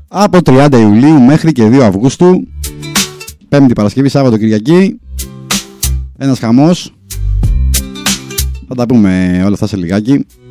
Από 30 Ιουλίου μέχρι και 2 Αυγούστου. Πέμπτη, Παρασκευή, Σάββατο, Κυριακή. Ένας χαμός. Θα τα πούμε όλα αυτά σε λιγάκι.